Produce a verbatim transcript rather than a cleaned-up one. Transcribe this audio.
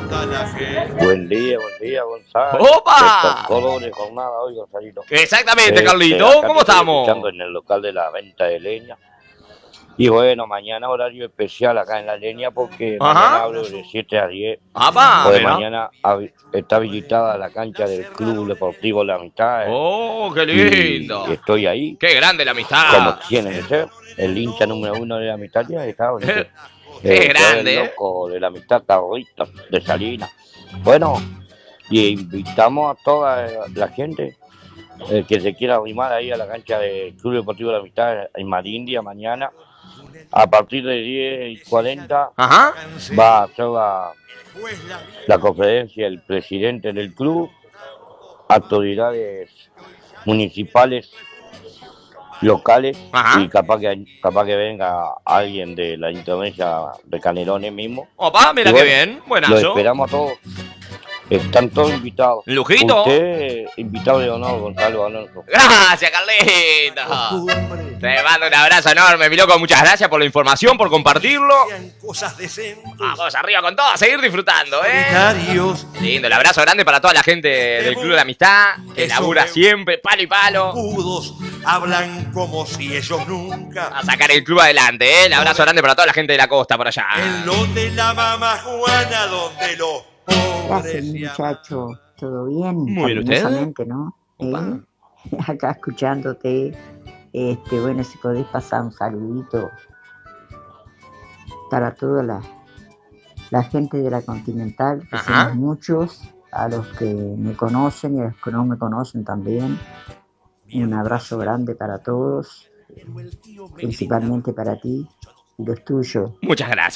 Buen día, buen día, Gonzalo. ¡Opa! Estos colores jornada hoy, Gonzalito. Exactamente, Eh, Carlito. acá ¿Cómo te estoy estamos? escuchando en el local de la venta de leña. Y bueno, mañana horario especial acá en la leña porque mañana Ajá. abro de siete a diez. ¡Apa! Pues Mira. mañana hab- está habilitada la cancha del Club Deportivo La Amistad. eh, ¡Oh, qué Y lindo! estoy ahí, ¡Qué grande la como amistad! tiene que ser. El hincha número uno de la amistad ya está bonito. ¡Qué El que es el grande, eh! loco de la amistad, Carlitos de Salinas. Bueno, y invitamos a toda la gente eh, que se quiera arrimar ahí a la cancha del Club Deportivo de la Amistad en Marindia mañana. A partir de diez y cuarenta Ajá. va a hacer la, la conferencia el presidente del club, autoridades municipales, locales Ajá. y capaz que, capaz que venga alguien de la Intendencia de Canelones mismo. ¡Opa! Y Mira qué bueno, bien. los Buenazo. esperamos a todos. Están todos invitados. Lujito. Usted, invitado de honor, Gonzalo Alonso. Gracias, Carlito. Te mando un abrazo enorme, mi loco. Muchas gracias por la información, por compartirlo. Vamos arriba con todo, a seguir disfrutando, ¿eh? Lindo, el abrazo grande para toda la gente del Club de la Amistad, que labura siempre, palo y palo. Hablan como si ellos nunca. A sacar el club adelante, ¿eh? El abrazo grande para toda la gente de la costa por allá. En donde la mamá Juana, donde los Gracias, muchacho. ¿Todo bien? Muy bien, ¿usted? Cariñosamente, ¿no? ¿Eh? Acá escuchándote. Este, bueno, si podés pasar un saludito para toda la, la gente de la Continental, que Ajá. somos muchos, a los que me conocen y a los que no me conocen también. Un abrazo grande para todos, principalmente para ti y los tuyos. Muchas gracias.